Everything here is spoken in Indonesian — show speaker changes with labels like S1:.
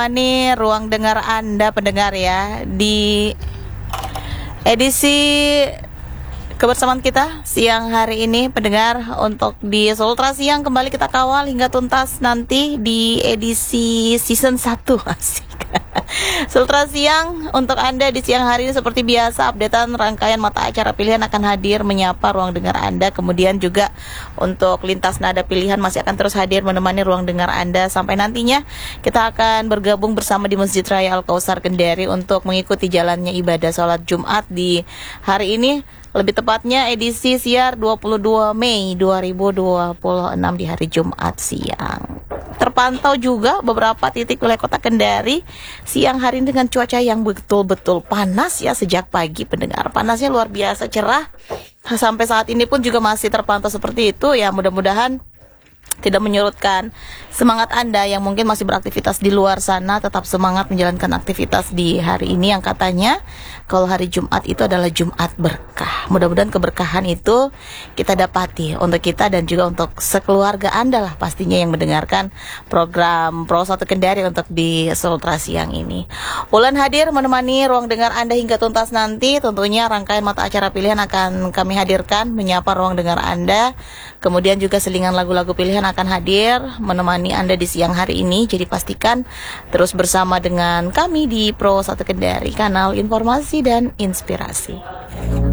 S1: Ini ruang dengar Anda pendengar ya, di edisi kebersamaan kita siang hari ini pendengar, untuk di Sultra Siang kembali kita kawal hingga tuntas nanti di edisi season 1. Asik. Sultra Siang untuk Anda di siang hari ini seperti biasa, updatean rangkaian mata acara pilihan akan hadir menyapa ruang dengar Anda. Kemudian juga untuk lintas nada pilihan masih akan terus hadir menemani ruang dengar Anda sampai nantinya kita akan bergabung bersama di Masjid Raya Al-Kausar Kendari untuk mengikuti jalannya ibadah sholat Jumat di hari ini, lebih tepatnya edisi siar 22 Mei 2026 di hari Jumat siang. Terpantau juga beberapa titik wilayah kota Kendari siang hari ini dengan cuaca yang betul-betul panas ya sejak pagi pendengar. Panasnya luar biasa cerah. Sampai saat ini pun juga masih terpantau seperti itu ya, mudah-mudahan tidak menyurutkan semangat Anda yang mungkin masih beraktivitas di luar sana. Tetap semangat menjalankan aktivitas di hari ini yang katanya kalau hari Jumat itu adalah Jumat berkah. Mudah-mudahan keberkahan itu kita dapati untuk kita dan juga untuk sekeluarga Anda lah pastinya yang mendengarkan program Pro 1 Kendari untuk di Sultra Siang ini. Ulan hadir menemani ruang dengar Anda hingga tuntas nanti. Tentunya rangkaian mata acara pilihan akan kami hadirkan menyapa ruang dengar Anda. Kemudian juga selingan lagu-lagu pilihan akan hadir menemani Anda di siang hari ini. Jadi pastikan terus bersama dengan kami di Pro 1 Kendari, kanal informasi dan inspirasi.